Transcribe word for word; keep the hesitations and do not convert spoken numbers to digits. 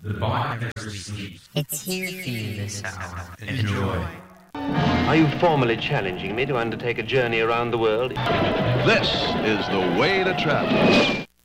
The body never sleeps. It's here for you this hour. Enjoy. Are you formally challenging me to undertake a journey around the world? This is the way to travel.